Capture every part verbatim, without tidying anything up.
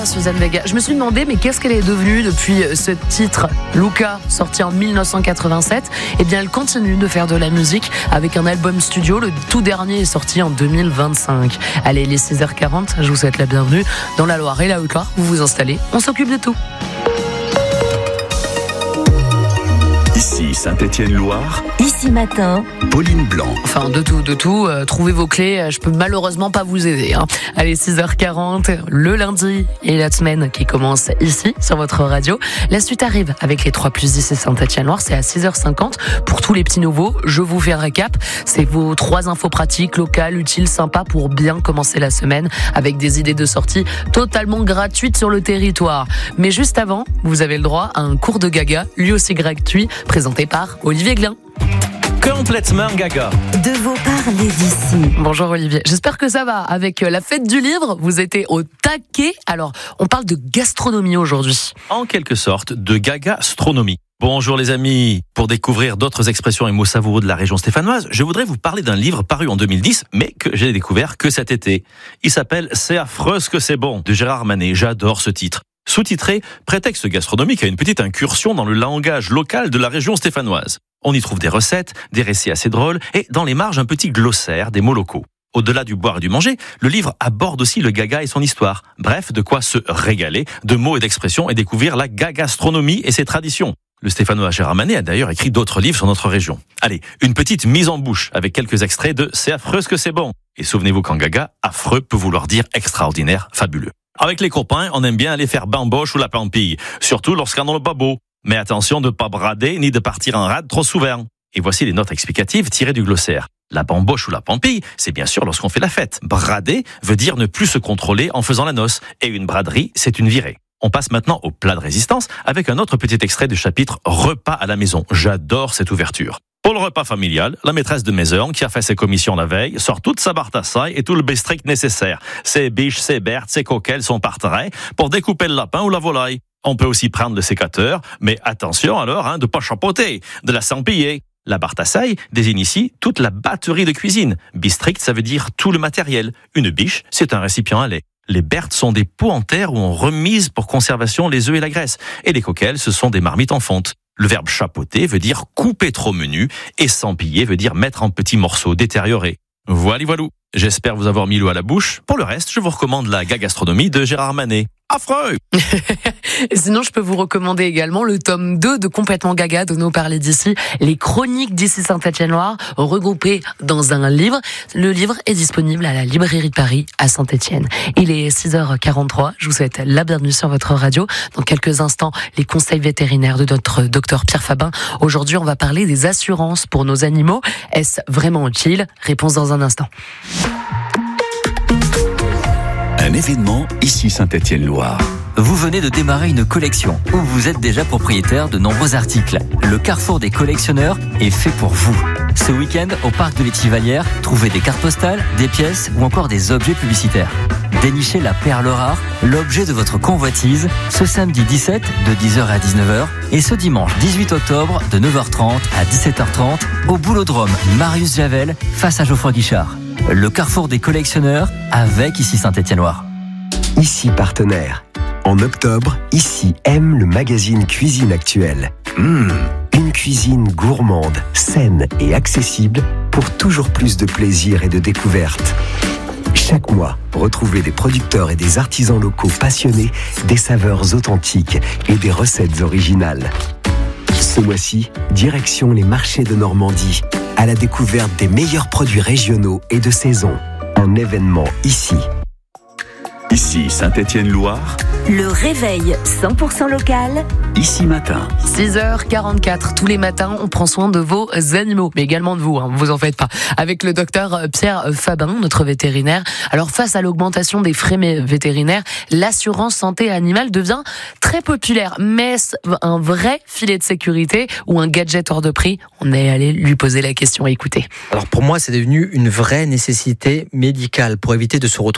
Suzanne Vega. Je me suis demandé, mais qu'est-ce qu'elle est devenue depuis ce titre Luca, sorti en dix-neuf cent quatre-vingt-sept? Eh bien, elle continue de faire de la musique avec un album studio. Le tout dernier est sorti en deux mille vingt-cinq. Allez, les six heures quarante, je vous souhaite la bienvenue dans la Loire et la Haute-Loire. Vous vous installez, on s'occupe de tout. Ici Saint-Étienne-Loire. Ici Matin. Pauline Blanc. Enfin, de tout, de tout. Euh, trouvez vos clés. Je peux malheureusement pas vous aider. Hein. Allez, six heures quarante, le lundi et la semaine qui commence ici, sur votre radio. La suite arrive avec les trois plus dix et Saint-Étienne-Loire. C'est à six heures cinquante. Pour tous les petits nouveaux, je vous fais un récap. C'est vos trois infos pratiques, locales, utiles, sympas pour bien commencer la semaine avec des idées de sortie totalement gratuites sur le territoire. Mais juste avant, vous avez le droit à un cours de gaga, lui aussi gratuit, présenté par Olivier Glin. Complètement gaga. De vos parler d'ici. Bonjour Olivier, j'espère que ça va. Avec la fête du livre, vous étiez au taquet. Alors, on parle de gastronomie aujourd'hui. En quelque sorte, de gagastronomie. Bonjour les amis. Pour découvrir d'autres expressions et mots savoureux de la région stéphanoise, je voudrais vous parler d'un livre paru en deux mille dix, mais que j'ai découvert que cet été. Il s'appelle « C'est affreux ce que c'est bon » de Gérard Manet. J'adore ce titre. Sous-titré « Prétexte gastronomique à une petite incursion dans le langage local de la région stéphanoise ». On y trouve des recettes, des récits assez drôles et dans les marges un petit glossaire des mots locaux. Au-delà du boire et du manger, le livre aborde aussi le gaga et son histoire. Bref, de quoi se régaler de mots et d'expressions et découvrir la gagastronomie et ses traditions. Le stéphanois Gérard Manet a d'ailleurs écrit d'autres livres sur notre région. Allez, une petite mise en bouche avec quelques extraits de « C'est affreux ce que c'est bon ». Et souvenez-vous qu'en gaga, affreux peut vouloir dire extraordinaire, fabuleux. Avec les copains, on aime bien aller faire bamboche ou la pampille, surtout lorsqu'on a le babo. Mais attention de ne pas brader ni de partir en rade trop souvent. Et voici les notes explicatives tirées du glossaire. La bamboche ou la pampille, c'est bien sûr lorsqu'on fait la fête. Brader veut dire ne plus se contrôler en faisant la noce. Et une braderie, c'est une virée. On passe maintenant au plat de résistance avec un autre petit extrait du chapitre Repas à la maison. J'adore cette ouverture. Pour le repas familial, la maîtresse de maison qui a fait ses commissions la veille sort toute sa bartassaille et tout le bistric nécessaire. Ses biches, ses bertes, ses coquelles sont parterrées pour découper le lapin ou la volaille. On peut aussi prendre le sécateur, mais attention alors hein, de pas chapeauter, de la s'empiller. La bartassaille désigne ici toute la batterie de cuisine. Bistrict, ça veut dire tout le matériel. Une biche, c'est un récipient à lait. Les bertes sont des pots en terre où on remise pour conservation les œufs et la graisse. Et les coquelles, ce sont des marmites en fonte. Le verbe chapeauter veut dire couper trop menu et s'empiller veut dire mettre en petits morceaux détériorés. Voilà, voilà. J'espère vous avoir mis l'eau à la bouche. Pour le reste, je vous recommande la gagastronomie de Gérard Manet. Affreux. Et sinon, je peux vous recommander également le tome deux de Complètement Gaga de nos parler d'ici, les chroniques d'ici Saint-Étienne-Loire, regroupées dans un livre. Le livre est disponible à la librairie de Paris à Saint-Étienne. Il est six heures quarante-trois. Je vous souhaite la bienvenue sur votre radio. Dans quelques instants, les conseils vétérinaires de notre docteur Pierre Fabin. Aujourd'hui, on va parler des assurances pour nos animaux. Est-ce vraiment utile? Réponse dans un instant. Un événement ici Saint-Étienne-Loire. Vous venez de démarrer une collection ou vous êtes déjà propriétaire de nombreux articles. Le Carrefour des collectionneurs est fait pour vous. Ce week-end, au parc de l'Étivalière, trouvez des cartes postales, des pièces ou encore des objets publicitaire. Dénichez la perle rare, l'objet de votre convoitise, ce samedi dix-sept de dix heures à dix-neuf heures et ce dimanche dix-huit octobre de neuf heures trente à dix-sept heures trente au Boulodrome Marius Javel face à Geoffroy Guichard. Le Carrefour des collectionneurs avec Ici Saint-Étienne-Loire. Ici partenaire. En octobre, Ici aime le magazine Cuisine Actuelle. Mmh, une cuisine gourmande, saine et accessible pour toujours plus de plaisir et de découvertes. Chaque mois, retrouvez des producteurs et des artisans locaux passionnés, des saveurs authentiques et des recettes originales. Ce mois-ci, direction les marchés de Normandie, à la découverte des meilleurs produits régionaux et de saison. Un événement ici. Ici Saint-Étienne-Loire. Le réveil cent pour cent local. Ici Matin. six heures quarante-quatre. Tous les matins, on prend soin de vos animaux, mais également de vous, hein, vous en faites pas. Avec le docteur Pierre Fabin, notre vétérinaire. Alors, face à l'augmentation des frais vétérinaires, l'assurance santé animale devient très populaire. Mais est-ce un vrai filet de sécurité ou un gadget hors de prix? On est allé lui poser la question. Écoutez. Alors, pour moi, c'est devenu une vraie nécessité médicale pour éviter de se retrouver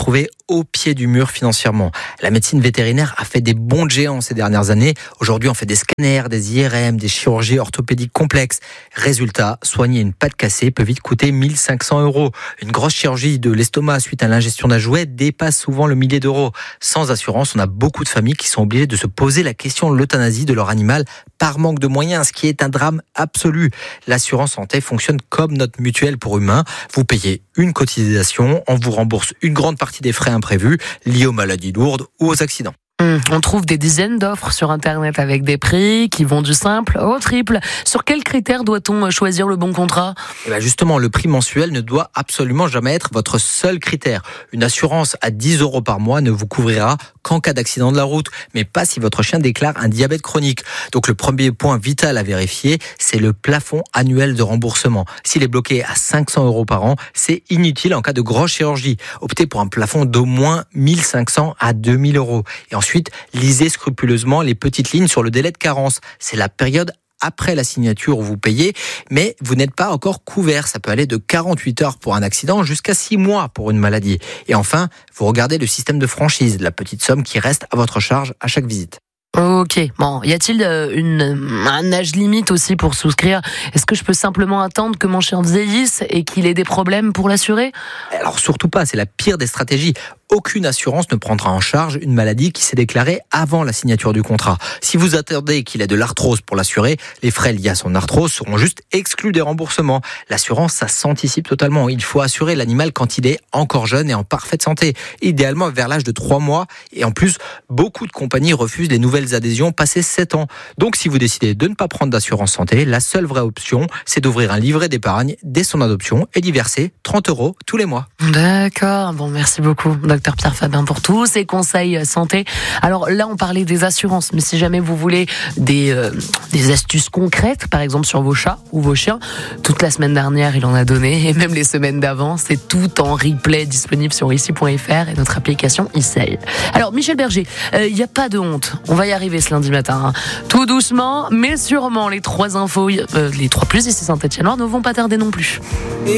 au pied du mur financièrement. La médecine vétérinaire a fait des bonds de géants ces dernières années. Aujourd'hui, on fait des scanners, des I R M, des chirurgies orthopédiques complexes. Résultat, soigner une patte cassée peut vite coûter mille cinq cents euros. Une grosse chirurgie de l'estomac suite à l'ingestion d'un jouet dépasse souvent le millier d'euros. Sans assurance, on a beaucoup de familles qui sont obligées de se poser la question de l'euthanasie de leur animal par manque de moyens, ce qui est un drame absolu. L'assurance santé fonctionne comme notre mutuelle pour humains. Vous payez une cotisation, on vous rembourse une grande partie des frais imprévus liés aux maladies lourdes ou aux accidents. On trouve des dizaines d'offres sur Internet avec des prix qui vont du simple au triple. Sur quels critères doit-on choisir le bon contrat ? Et bien justement, le prix mensuel ne doit absolument jamais être votre seul critère. Une assurance à dix euros par mois ne vous couvrira qu'en cas d'accident de la route, mais pas si votre chien déclare un diabète chronique. Donc le premier point vital à vérifier, c'est le plafond annuel de remboursement. S'il est bloqué à cinq cents euros par an, c'est inutile en cas de grosse chirurgie. Optez pour un plafond d'au moins mille cinq cents à deux mille euros. Et ensuite, Ensuite, lisez scrupuleusement les petites lignes sur le délai de carence. C'est la période après la signature où vous payez, mais vous n'êtes pas encore couvert. Ça peut aller de quarante-huit heures pour un accident jusqu'à six mois pour une maladie. Et enfin, vous regardez le système de franchise, la petite somme qui reste à votre charge à chaque visite. Ok, bon, y a-t-il une, un âge limite aussi pour souscrire ? Est-ce que je peux simplement attendre que mon chien vieillisse et qu'il ait des problèmes pour l'assurer ? Alors surtout pas, c'est la pire des stratégies. Aucune assurance ne prendra en charge une maladie qui s'est déclarée avant la signature du contrat. Si vous attendez qu'il ait de l'arthrose pour l'assurer, les frais liés à son arthrose seront juste exclus des remboursements. L'assurance, ça s'anticipe totalement. Il faut assurer l'animal quand il est encore jeune et en parfaite santé, idéalement vers l'âge de trois mois. Et en plus, beaucoup de compagnies refusent les nouvelles adhésions passées sept ans. Donc si vous décidez de ne pas prendre d'assurance santé, la seule vraie option, c'est d'ouvrir un livret d'épargne dès son adoption et d'y verser trente euros tous les mois. D'accord, bon, merci beaucoup. Docteur Pierre Fabin pour tous ces conseils santé. Alors là, on parlait des assurances, mais si jamais vous voulez des, euh, des astuces concrètes, par exemple sur vos chats ou vos chiens, toute la semaine dernière, il en a donné, et même les semaines d'avant, c'est tout en replay disponible sur ici point f r et notre application ici. Alors, Michel Berger, il euh, n'y a pas de honte. On va y arriver ce lundi matin. Hein. Tout doucement, mais sûrement, les trois infos, euh, les trois plus ici Saint-Étienne-Loire ne vont pas tarder non plus.